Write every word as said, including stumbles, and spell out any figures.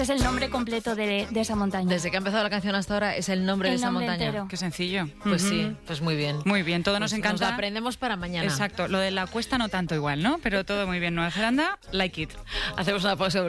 Es el nombre completo de, de esa montaña. Desde que ha empezado la canción hasta ahora es el nombre El de esa nombre montaña. entero. Qué sencillo. Pues Ujú. sí, pues muy bien. Muy bien, todo nos Pues encanta. Nos lo aprendemos para mañana. Exacto, lo de la cuesta no tanto igual, ¿no? Pero todo muy bien. Nueva Zelanda, like it. Hacemos una pausa.